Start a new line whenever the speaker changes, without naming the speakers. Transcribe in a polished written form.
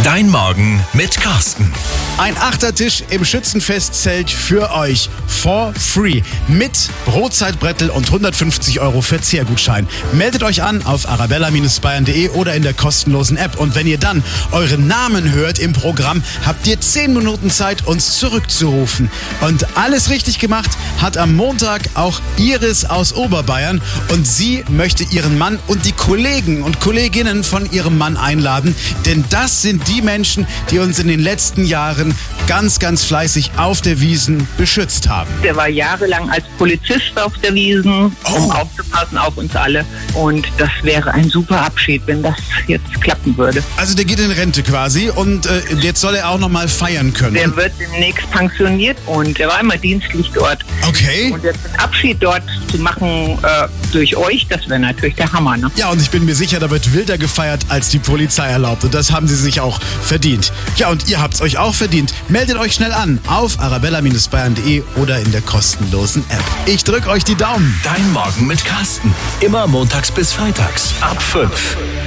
Dein Morgen mit Carsten.
Ein Achtertisch im Schützenfestzelt für euch. For free. Mit Brotzeitbrettel und 150 € Verzehrgutschein. Meldet euch an auf arabella-bayern.de oder in der kostenlosen App. Und wenn ihr dann euren Namen hört im Programm, habt ihr 10 Minuten Zeit, uns zurückzurufen. Und alles richtig gemacht hat am Montag auch Iris aus Oberbayern. Und sie möchte ihren Mann und die Kollegen und Kolleginnen von ihrem Mann einladen. Denn das sind die Menschen, die uns in den letzten Jahren ganz, ganz fleißig auf der Wiesn beschützt haben.
Der war jahrelang als Polizist auf der Wiesn, um aufzupassen auf uns alle. Und das wäre ein super Abschied, wenn das jetzt klappen würde.
Also der geht in Rente quasi und jetzt soll er auch noch mal feiern können.
Der wird demnächst pensioniert und er war immer dienstlich dort.
Okay.
Und jetzt den Abschied dort zu machen durch euch, das wäre natürlich der Hammer, ne?
Ja, und ich bin mir sicher, da wird wilder gefeiert, als die Polizei erlaubt. Und das haben sie sich auch verdient. Ja, und ihr habt's euch auch verdient. Meldet euch schnell an auf arabella-bayern.de oder in der kostenlosen App. Ich drück euch die Daumen.
Dein Morgen mit Carsten. Immer montags bis freitags ab 5.